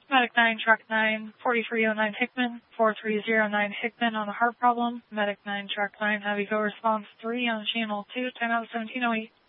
Medic 9, Truck 9, 4309 Hickman, 4309 Hickman on a heart problem. Medic 9, Truck 9, have you go response 3 on channel 2, 10 out of 1708.